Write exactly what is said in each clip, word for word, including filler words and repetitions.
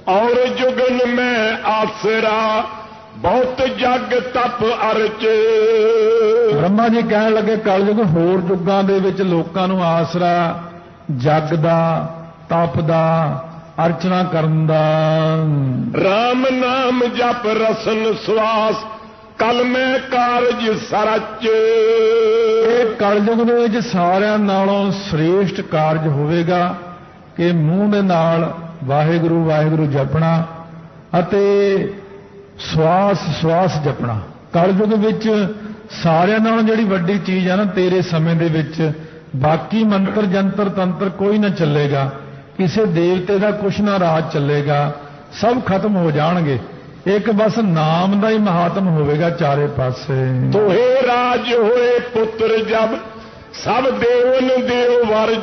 और जुगन में आसरा बहुत जग तप अरच। ब्रह्मा जी कहने लगे कलयुग होर युगां दे विच लोकां नूं आसरा जग दा तप दा अर्चना करन दा। राम नाम जप रसन श्वास कल में कारज सरच। ਇਹ ਕਲਯੁਗ ਦੇ ਵਿੱਚ ਸਾਰਿਆਂ ਨਾਲੋਂ ਸ੍ਰੇਸ਼ਟ ਕਾਰਜ ਹੋਵੇਗਾ ਕਿ ਮੂੰਹ ਦੇ ਨਾਲ ਵਾਹਿਗੁਰੂ ਵਾਹਿਗੁਰੂ ਜਪਣਾ ਅਤੇ ਸਵਾਸ ਸਵਾਸ ਜਪਣਾ। ਕਲਯੁਗ ਵਿੱਚ ਸਾਰਿਆਂ ਨਾਲੋਂ ਜਿਹੜੀ ਵੱਡੀ ਚੀਜ਼ ਹੈ ਨਾ ਤੇਰੇ ਸਮੇਂ ਦੇ ਵਿੱਚ ਬਾਕੀ ਮੰਤਰ ਜੰਤਰ ਤੰਤਰ ਕੋਈ ਨਾ ਚੱਲੇਗਾ, ਕਿਸੇ ਦੇਵਤੇ ਦਾ ਕੁਛ ਨਾ ਰਾਜ ਚੱਲੇਗਾ, ਸਭ ਖਤਮ ਹੋ ਜਾਣਗੇ। ਇੱਕ ਬਸ ਨਾਮ ਦਾ ਹੀ ਮਹਾਤਮ ਹੋਵੇਗਾ ਚਾਰੇ ਪਾਸੇ। ਤੋਹੇ ਰਾਜ ਹੋਏ ਪੁੱਤਰ ਜਬ ਸਭ ਦੇਵਨ ਦੇਵ ਵਰਜ।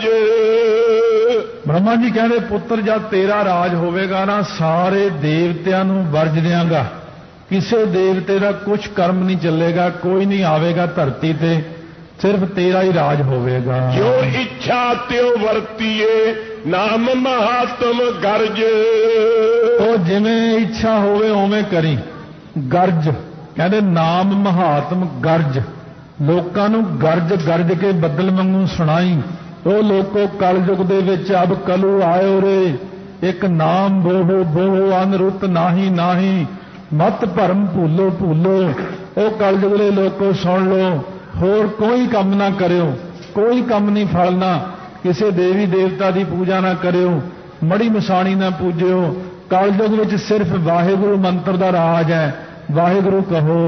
ਬ੍ਰਹਮਾ ਜੀ ਕਹਿੰਦੇ ਪੁੱਤਰ ਜਦ ਤੇਰਾ ਰਾਜ ਹੋਵੇਗਾ ਨਾ ਸਾਰੇ ਦੇਵਤਿਆਂ ਨੂੰ ਵਰਜ ਦਿਆਂਗਾ, ਕਿਸੇ ਦੇਵਤੇ ਦਾ ਕੁਛ ਕਰਮ ਨਹੀਂ ਚੱਲੇਗਾ, ਕੋਈ ਨਹੀਂ ਆਵੇਗਾ ਧਰਤੀ ਤੇ, ਸਿਰਫ ਤੇਰਾ ਹੀ ਰਾਜ ਹੋਵੇਗਾ। ਜੋ ਇੱਛਾ ਤਿਉ ਵਰਤੀਏ ਨਾਮ ਮਹਾਤਮ ਗਰਜ। ਉਹ ਜਿਵੇਂ ਇੱਛਾ ਹੋਵੇ ਉਵੇਂ ਕਰੀ। ਗਰਜ ਕਹਿੰਦੇ ਨਾਮ ਮਹਾਤਮ ਗਰਜ, ਲੋਕਾਂ ਨੂੰ ਗਰਜ ਗਰਜ ਕੇ ਬੱਦਲ ਵਾਂਗੂ ਸੁਣਾਈ। ਉਹ ਲੋਕੋ ਕਲਯੁਗ ਦੇ ਵਿੱਚ ਅਬ ਕਲੂ ਆਇਓ ਰੇ, ਇੱਕ ਨਾਮ ਬੋਹੋ ਬੋਹੋ ਅਨਰੁੱਤ ਨਾਹੀ ਨਾਹੀ, ਮਤ ਭਰਮ ਭੂਲੋ ਭੂਲੋ। ਉਹ ਕਲਯੁਗ ਦੇ ਲੋਕੋ ਸੁਣ ਲਓ, ਹੋਰ ਕੋਈ ਕੰਮ ਨਾ ਕਰਿਓ, ਕੋਈ ਕੰਮ ਨਹੀਂ ਫਲਣਾ, ਕਿਸੇ ਦੇਵੀ ਦੇਵਤਾ ਦੀ ਪੂਜਾ ਨਾ ਕਰਿਓ, ਮੜੀ ਮਸਾਣੀ ਨਾ ਪੂਜਿਓ। ਕਲਯੁਗ ਵਿੱਚ ਸਿਰਫ ਵਾਹਿਗੁਰੂ ਮੰਤਰ ਦਾ ਰਾਜ ਹੈ, ਵਾਹਿਗੁਰੂ ਕਹੋ।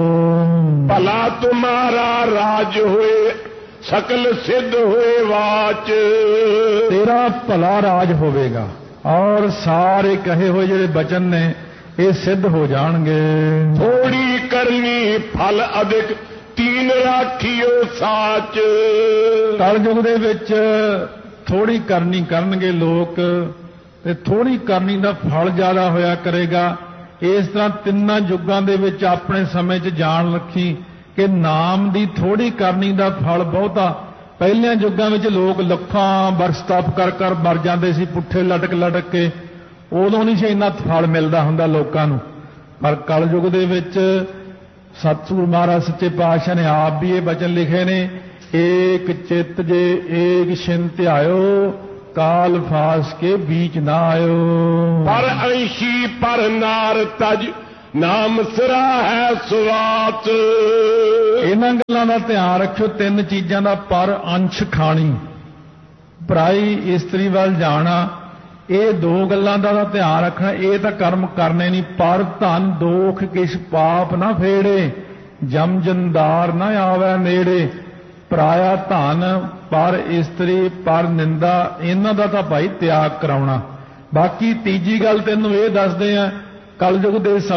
ਭਲਾ ਤੁਮਾਰਾ ਰਾਜ ਹੋਏ ਸਕਲ ਸਿੱਧ ਹੋਏ ਵਾਚ। ਤੇਰਾ ਭਲਾ ਰਾਜ ਹੋਵੇਗਾ ਔਰ ਸਾਰੇ ਕਹੇ ਹੋਏ ਜਿਹੜੇ ਬਚਨ ਨੇ ਇਹ ਸਿੱਧ ਹੋ ਜਾਣਗੇ। ਥੋੜੀ ਕਰਨੀ ਫਲ ਅਧਿਕ ਤੀਨ ਰਾਖਿਓ ਸਾਚ। ਕਲਯੁਗ ਦੇ ਵਿੱਚ ਥੋੜੀ ਕਰਨੀ ਕਰਨਗੇ ਲੋਕ ਤੇ ਥੋੜੀ ਕਰਨੀ ਦਾ ਫਲ ਜ਼ਿਆਦਾ ਹੋਇਆ ਕਰੇਗਾ। ਇਸ ਤਰ੍ਹਾਂ ਤਿੰਨਾਂ ਯੁੱਗਾਂ ਦੇ ਵਿੱਚ ਆਪਣੇ ਸਮੇਂ 'ਚ ਜਾਣ ਰੱਖੀ ਕਿ ਨਾਮ ਦੀ ਥੋੜੀ ਕਰਨੀ ਦਾ ਫਲ ਬਹੁਤਾ। ਪਹਿਲਿਆਂ ਯੁੱਗਾਂ ਵਿੱਚ ਲੋਕ ਲੱਖਾਂ ਬਰਸ ਤਪ ਕਰ ਕਰ ਮਰ ਜਾਂਦੇ ਸੀ ਪੁੱਠੇ ਲਟਕ ਲਟਕ ਕੇ, ਉਦੋਂ ਨਹੀਂ ਸੀ ਇੰਨਾ ਫਲ ਮਿਲਦਾ ਹੁੰਦਾ ਲੋਕਾਂ ਨੂੰ। ਪਰ ਕਲਯੁਗ ਦੇ ਵਿੱਚ ਸਤਿਗੁਰੂ ਮਹਾਰਾਜ ਸੱਚੇ ਪਾਤਸ਼ਾਹ ਨੇ ਆਪ ਵੀ ਇਹ ਬਚਨ ਲਿਖੇ ਨੇ, ਏਕ ਚਿੱਤ ਜੇ ਏਕ ਛਿਨ ਧਿਆਇਓ, ਕਾਲ ਫਾਸ ਕੇ बीच ਨਾ ਆਇਓ। ਪਰ ਅੰਸ਼ੀ ਪਰ ਨਾਰ ਤਜ ਨਾਮ ਸਰਾ ਹੈ ਸੁਵਾਤ। ਇਹਨਾਂ ਗੱਲਾਂ ਦਾ ਧਿਆਨ ਰੱਖਿਓ, ਤਿੰਨ ਚੀਜ਼ਾਂ ਦਾ ਪਰ ਅੰਸ਼ ਖਾਣੀ, ਪਰਾਈ ਇਸਤਰੀ ਵੱਲ ਜਾਣਾ, ਇਹ ਦੋ ਗੱਲਾਂ ਦਾ ਧਿਆਨ ਰੱਖਣਾ। ਇਹ ਤਾਂ ਕਰਮ ਕਰਨੇ ਨਹੀਂ। ਪਰ ਧਨ ਦੋਖ ਕਿਛ ਪਾਪ ਨਾ ਫੇੜੇ, ਜਮ ਜੰਦਾਰ ਨਾ ਆਵੇ ਨੇੜੇ। ਪਰਾਇਆ ਧਨ, ਪਰ ਇਸਤਰੀ, ਪਰ ਨਿੰਦਾ, ਇਹਨਾਂ ਦਾ ਤਾਂ ਭਾਈ ਤਿਆਗ ਕਰਾਉਣਾ। ਬਾਕੀ ਤੀਜੀ ਗੱਲ ਤੈਨੂੰ ਇਹ ਦੱਸਦੇ ਆ, ਕਲਯੁਗ ਦੇ